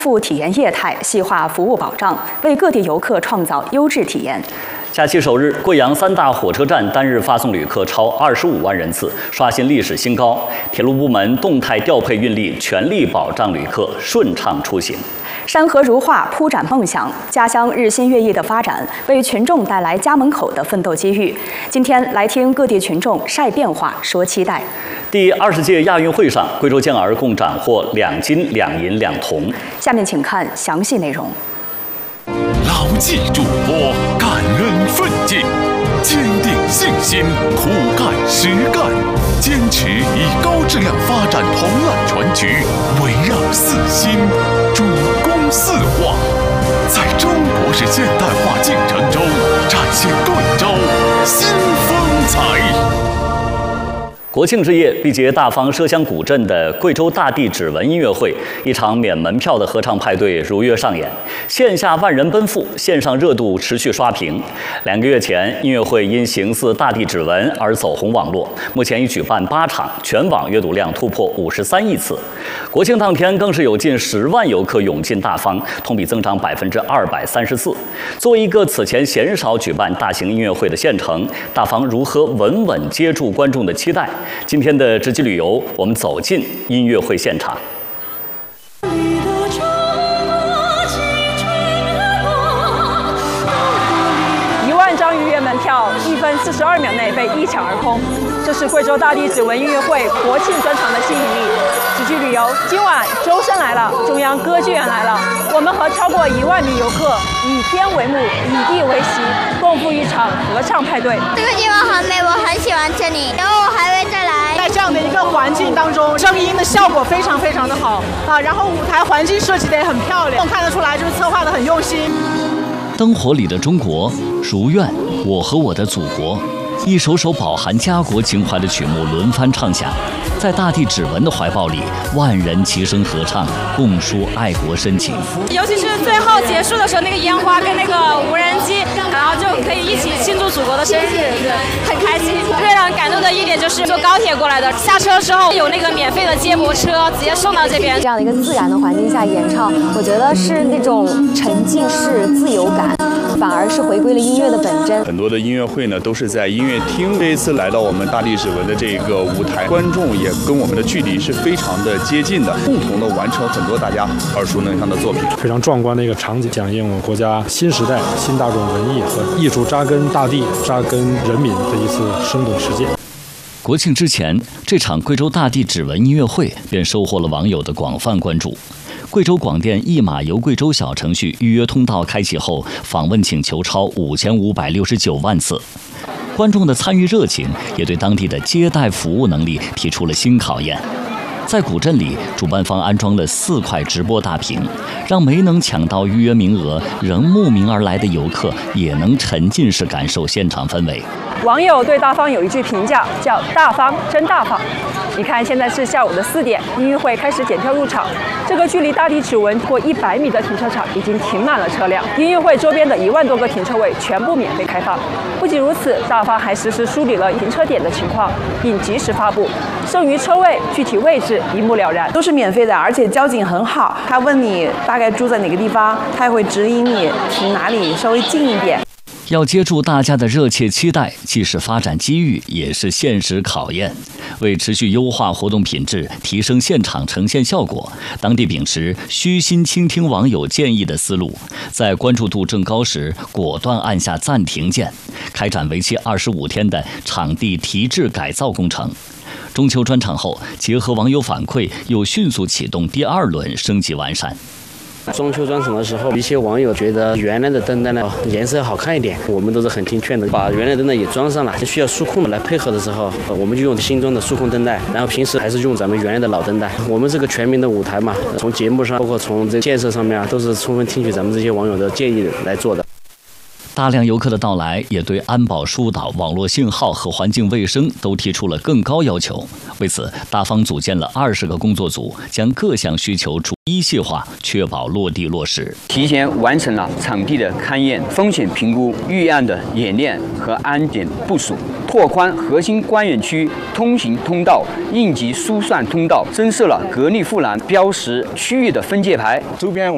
富体验业态，细化服务保障，为各地游客创造优质体验。 假期首日，贵阳3大火车站单日发送旅客超25万人次，刷新历史新高。铁路部门动态调配运力，全力保障旅客顺畅出行。 山河如画，铺展梦想，家乡日新月异的发展，为群众带来家门口的奋斗机遇。今天来听各地群众晒变化，说期待。 第20届亚运会上，贵州健儿共斩获2金2银2铜。 下面请看详细内容。 牢记嘱托，感恩奋进，坚定信心，苦干实干，坚持以高质量发展同揽全局，围绕4新，主攻4化，在中国式现代化进程中展现贵州新风采。 国庆之夜，毕节大方麝乡古镇的贵州大地指纹音乐会，一场免门票的合唱派对如约上演。线下万人奔赴，线上热度持续刷屏。2个月前，音乐会因形似大地指纹而走红网络，目前已举办8场，全网阅读量突破53亿次。国庆当天，更是有近10万游客涌进大方，同比增长234%。作为一个此前鲜少举办大型音乐会的县城，大方如何稳稳接住观众的期待？今天的直击旅游，我们走进音乐会现场。 1万张预约门票，1分42秒内被一抢而空，这是贵州大地指纹音乐会国庆专场的吸引力。直击旅游，今晚周深来了，中央歌剧院来了，我们和超过1万名游客以天为幕，以地为席，共赴一场合唱派对。 这个地方很美，我很喜欢这里，然后我还会再来。 在这样的一个环境当中，声音的效果非常的好啊，然后舞台环境设计的也很漂亮，看得出来就是策划的很用心。 灯火里的中国，如愿，我和我的祖国，一首首饱含家国情怀的曲目轮番唱响，在大地指纹的怀抱里，万人齐声合唱，共抒爱国深情。 尤其是最后结束的时候，那个烟花跟那个无人机，然后就可以一起庆祝祖国的生日，很开心。最让人感动的一点就是坐高铁过来的，下车之后有那个免费的接驳车，直接送到这边。 这样的一个自然的环境下演唱，我觉得是那种沉浸式自由感，反而是回归了音乐的本真。 很多的音乐会呢都是在音乐厅，这一次来到我们大地指纹的这个舞台，观众也跟我们的距离是非常的接近的，共同的完成很多大家耳熟能详的作品。 非常壮观的一个场景，响应我们国家新时代新大众文艺和艺术扎根大地、扎根人民的一次生动实践。 国庆之前，这场贵州大地指纹音乐会便收获了网友的广泛关注。贵州广电一码游贵州小程序预约通道开启后，访问请求超5569万次。观众的参与热情也对当地的接待服务能力提出了新考验。在古镇里，主办方安装了4块直播大屏，让没能抢到预约名额仍慕名而来的游客也能沉浸式感受现场氛围。 网友对大方有一句评价，叫“大方真大方”。你看，现在是下午的4点，音乐会开始检票入场。这个距离大地指纹过100米的停车场已经停满了车辆，音乐会周边的1万多个停车位全部免费开放。不仅如此，大方还实时梳理了停车点的情况，并及时发布剩余车位具体位置，一目了然。 都是免费的，而且交警很好，他问你大概住在哪个地方，他也会指引你停哪里稍微近一点。 要接住大家的热切期待，既是发展机遇，也是现实考验。为持续优化活动品质，提升现场呈现效果，当地秉持虚心倾听网友建议的思路，在关注度正高时，果断按下暂停键，开展为期25天的场地提质改造工程。中秋专场后，结合网友反馈，又迅速启动第2轮升级完善。 中秋专场的时候，一些网友觉得原来的灯带呢颜色好看一点，我们都是很听劝的，把原来灯带也装上了。需要数控来配合的时候，我们就用新装的数控灯带，然后平时还是用咱们原来的老灯带。我们这个全民的舞台嘛，从节目上，包括从这建设上面都是充分听取咱们这些网友的建议来做的。 大量游客的到来也对安保疏导、网络信号和环境卫生都提出了更高要求。为此，大方组建了20个工作组，将各项需求逐一细化，确保落地落实。 提前完成了场地的勘验、风险评估、预案的演练和安检部署，拓宽核心观演区通行通道、应急疏散通道，增设了格力护栏标识区域的分界牌。 周边